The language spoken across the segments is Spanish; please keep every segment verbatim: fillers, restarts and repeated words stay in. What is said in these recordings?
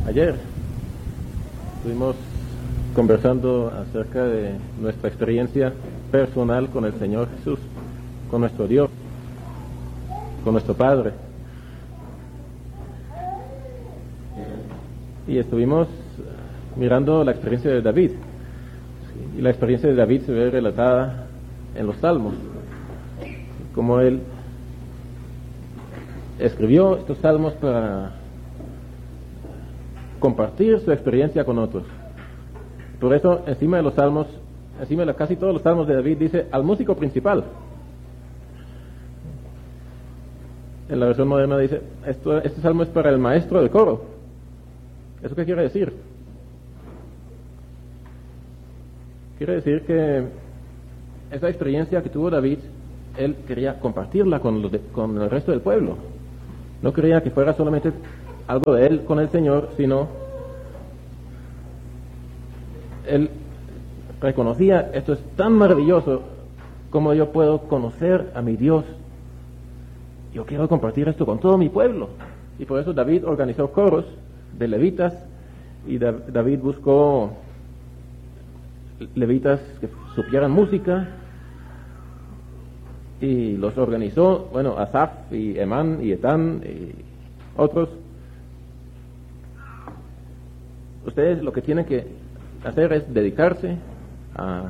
Ayer estuvimos conversando acerca de nuestra experiencia personal con el Señor Jesús, con nuestro Dios, con nuestro Padre. Y estuvimos mirando la experiencia de David. Y la experiencia de David se ve relatada en los Salmos, como él escribió estos salmos para compartir su experiencia con otros. Por eso, encima de los salmos, encima de casi todos los salmos de David, dice al músico principal. En la versión moderna dice, esto, este salmo es para el maestro del coro. ¿Eso qué quiere decir? Quiere decir que esa experiencia que tuvo David, él quería compartirla con, los de, con el resto del pueblo. No quería que fuera solamente algo de él con el Señor, sino él reconocía, esto es tan maravilloso, como yo puedo conocer a mi Dios. Yo quiero compartir esto con todo mi pueblo. Y por eso David organizó coros de levitas, y da, David buscó levitas que supieran música, y los organizó, bueno, Asaf y Emán y Etán y otros. Ustedes lo que tienen que hacer es dedicarse a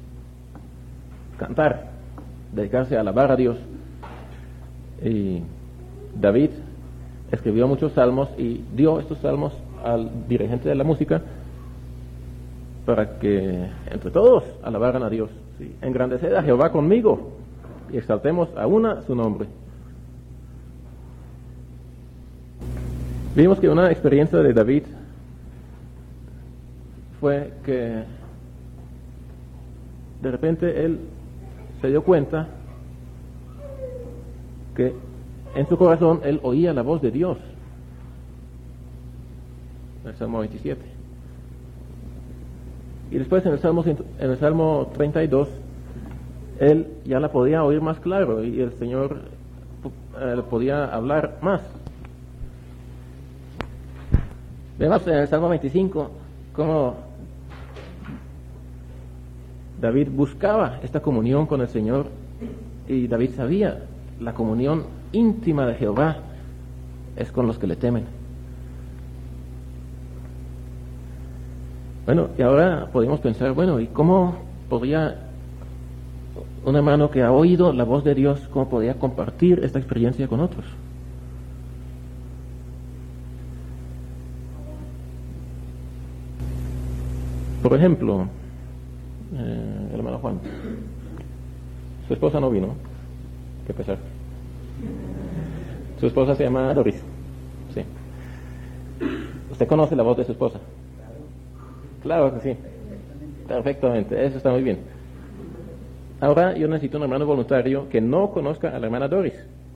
cantar, dedicarse a alabar a Dios. Y David escribió muchos salmos y dio estos salmos al dirigente de la música para que entre todos alabaran a Dios. ¿Sí? Engrandeced a Jehová conmigo y exaltemos a una su nombre. Vimos que una experiencia de David fue que de repente él se dio cuenta que en su corazón él oía la voz de Dios. En el Salmo veintisiete. Y después en el Salmo, en el Salmo treinta y dos, él ya la podía oír más claro y el Señor eh, podía hablar más. Vemos en el Salmo veinticinco cómo David buscaba esta comunión con el Señor, y David sabía, la comunión íntima de Jehová es con los que le temen. Bueno, y ahora podemos pensar, bueno, ¿y cómo podría un hermano que ha oído la voz de Dios, cómo podría compartir esta experiencia con otros? Por ejemplo, eh, el hermano Juan, su esposa no vino, qué pesar. Su esposa se llama Doris. Sí. ¿Usted conoce la voz de su esposa? Claro que sí. Perfectamente, eso está muy bien. Ahora yo necesito un hermano voluntario que no conozca a la hermana Doris.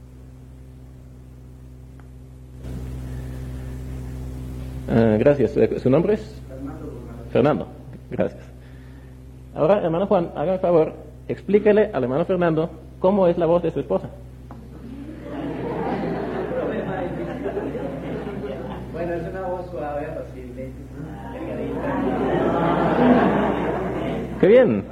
Uh, gracias. ¿Su nombre es? Fernando. Fernando. Gracias. Ahora, hermano Juan, hágame el favor, explíquele al hermano Fernando cómo es la voz de su esposa. Bueno, es una voz suave, apacible, delgadita. ¡Qué bien!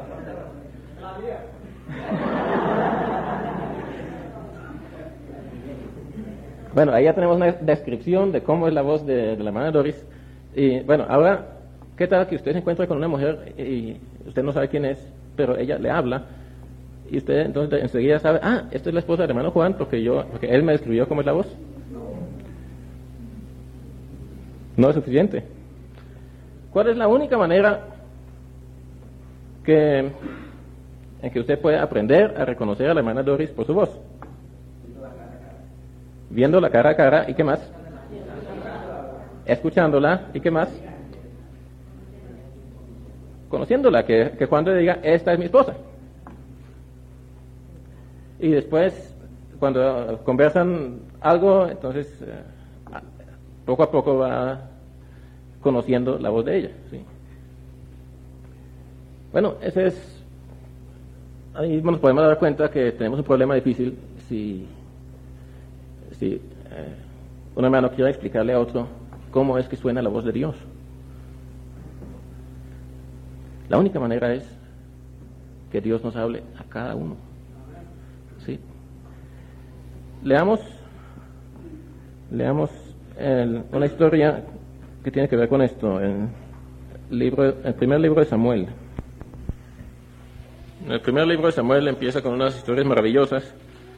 Bueno, ahí ya tenemos una descripción de cómo es la voz de, de la hermana Doris. Y bueno, ahora, ¿qué tal que usted se encuentra con una mujer y usted no sabe quién es, pero ella le habla, y usted entonces enseguida sabe, ah, esta es la esposa del hermano Juan, porque yo, porque él me describió cómo es la voz? No es suficiente. ¿Cuál es la única manera que en que usted puede aprender a reconocer a la hermana Doris por su voz? Viéndola cara a cara, ¿y qué más? Escuchándola, ¿y qué más? Conociéndola, que, que cuando diga, esta es mi esposa. Y después, cuando conversan algo, entonces eh, poco a poco va conociendo la voz de ella. ¿Sí? Bueno, ese es, ahí nos podemos dar cuenta que tenemos un problema difícil si, si eh, un hermano quiere explicarle a otro cómo es que suena la voz de Dios. La única manera es que Dios nos hable a cada uno. ¿Sí? Leamos, leamos el, una historia que tiene que ver con esto, el, libro, el primer libro de Samuel. El primer libro de Samuel empieza con unas historias maravillosas.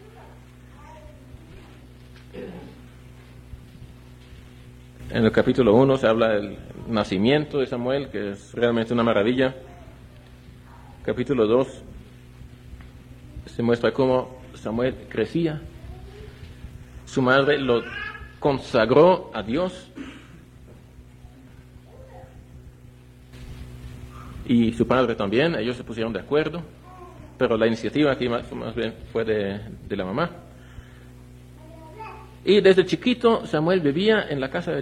En el capítulo uno se habla del nacimiento de Samuel, que es realmente una maravilla. Capítulo dos se muestra cómo Samuel crecía. Su madre lo consagró a Dios. Y su padre también, ellos se pusieron de acuerdo. Pero la iniciativa aquí más, más bien fue de, de la mamá. Y desde chiquito Samuel vivía en la casa de